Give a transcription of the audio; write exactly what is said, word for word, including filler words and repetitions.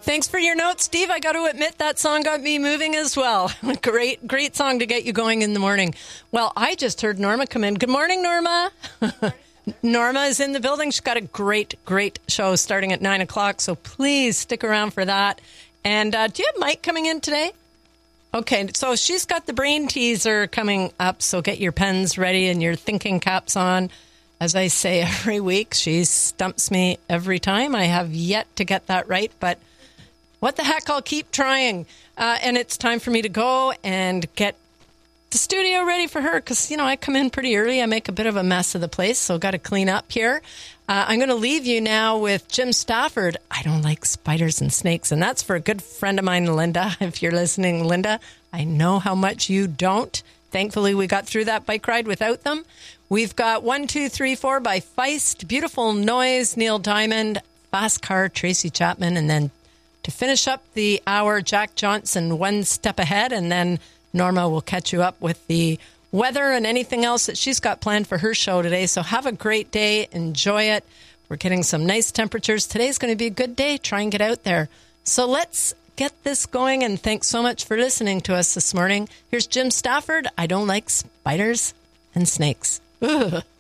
Thanks for your notes, Steve. I got to admit that song got me moving as well. Great, great song to get you going in the morning. Well, I just heard Norma come in. Good morning, Norma. Norma is in the building. She's got a great, great show starting at nine o'clock, so please stick around for that. And uh, do you have Mike coming in today? Okay, so she's got the brain teaser coming up, so get your pens ready and your thinking caps on. As I say every week, she stumps me every time. I have yet to get that right, but what the heck, I'll keep trying. Uh, and it's time for me to go and get the studio ready for her because, you know, I come in pretty early. I make a bit of a mess of the place, so got to clean up here. Uh, I'm going to leave you now with Jim Stafford. I don't like spiders and snakes, and that's for a good friend of mine, Linda. If you're listening, Linda, I know how much you don't. Thankfully, we got through that bike ride without them. We've got one, two, three, four by Feist, Beautiful Noise, Neil Diamond, Fast Car, Tracy Chapman, and then to finish up the hour, Jack Johnson, One Step Ahead, and then Norma will catch you up with the weather and anything else that she's got planned for her show today. So have a great day. Enjoy it. We're getting some nice temperatures. Today's going to be a good day. Try and get out there. So let's get this going, and thanks so much for listening to us this morning. Here's Jim Stafford. I don't like spiders and snakes. Ugh.